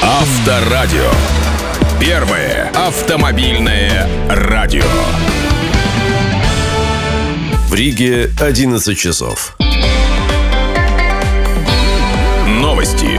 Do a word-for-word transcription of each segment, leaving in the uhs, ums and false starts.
Авторадио. Первое автомобильное радио. В Риге одиннадцать часов. Новости.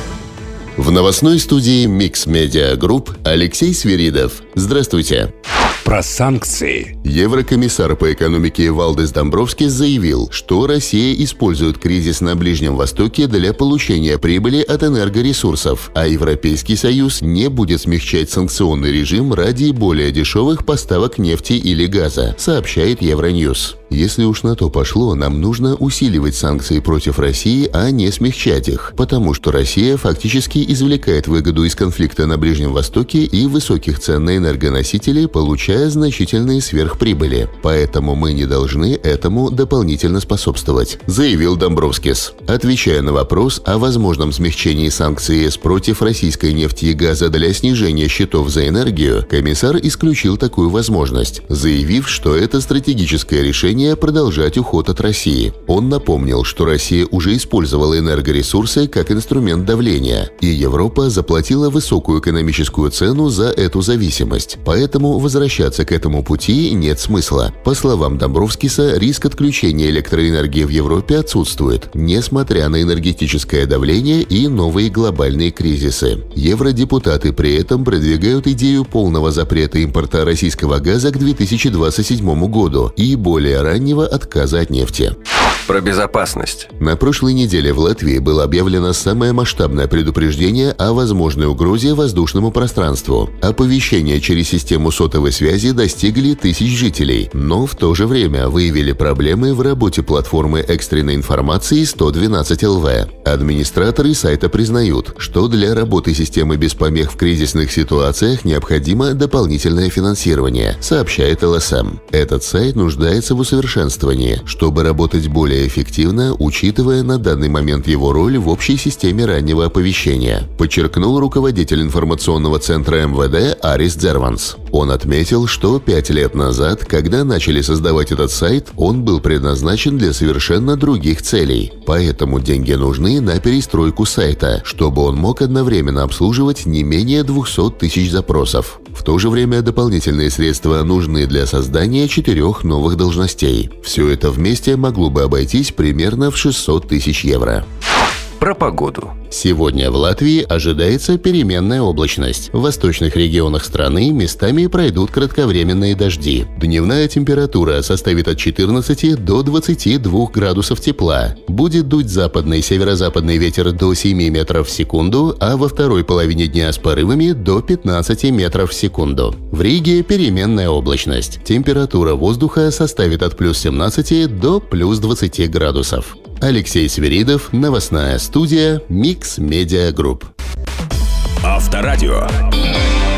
В новостной студии Mix Media Group Алексей Свиридов. Здравствуйте. Про санкции. Еврокомиссар по экономике Валдис Домбровскис заявил, что Россия использует кризис на Ближнем Востоке для получения прибыли от энергоресурсов, а Европейский Союз не будет смягчать санкционный режим ради более дешевых поставок нефти или газа, сообщает Евроньюз. Если уж на то пошло, нам нужно усиливать санкции против России, а не смягчать их, потому что Россия фактически извлекает выгоду из конфликта на Ближнем Востоке и высоких цен на энергоносители, получая значительные сверхприбыли. Поэтому мы не должны этому дополнительно способствовать, заявил Домбровскис. Отвечая на вопрос о возможном смягчении санкций ЕС против российской нефти и газа для снижения счетов за энергию, комиссар исключил такую возможность, заявив, что это стратегическое решение продолжать уход от России. Он напомнил, что Россия уже использовала энергоресурсы как инструмент давления, и Европа заплатила высокую экономическую цену за эту зависимость. Поэтому возвращаться к этому пути нет смысла. По словам Домбровскиса, риск отключения электроэнергии в Европе отсутствует, несмотря на энергетическое давление и новые глобальные кризисы. Евродепутаты при этом продвигают идею полного запрета импорта российского газа к две тысячи двадцать седьмому году и более раннего отказа от нефти. Про безопасность. На прошлой неделе в Латвии было объявлено самое масштабное предупреждение о возможной угрозе воздушному пространству. Оповещения через систему сотовой связи достигли тысяч жителей, но в то же время выявили проблемы в работе платформы экстренной информации сто двенадцать эл ви. Администраторы сайта признают, что для работы системы без помех в кризисных ситуациях необходимо дополнительное финансирование, сообщает эл эс эм. Этот сайт нуждается в усовершенствовании, чтобы работать более эффективно, учитывая на данный момент его роль в общей системе раннего оповещения, подчеркнул руководитель информационного центра эм вэ дэ Арис Дзерванс. Он отметил, что пять лет назад, когда начали создавать этот сайт, он был предназначен для совершенно других целей. Поэтому деньги нужны на перестройку сайта, чтобы он мог одновременно обслуживать не менее двухсот тысяч запросов. В то же время дополнительные средства нужны для создания четырех новых должностей. Все это вместе могло бы обойтись примерно в шестьсот тысяч евро. Про погоду. Сегодня в Латвии ожидается переменная облачность. В восточных регионах страны местами пройдут кратковременные дожди. Дневная температура составит от четырнадцати до двадцати двух градусов тепла. Будет дуть западный и северо-западный ветер до семи метров в секунду, а во второй половине дня с порывами до пятнадцати метров в секунду. В Риге переменная облачность. Температура воздуха составит от плюс семнадцати до плюс двадцати градусов. Алексей Свиридов, новостная студия Mix Media Group. Авторадио.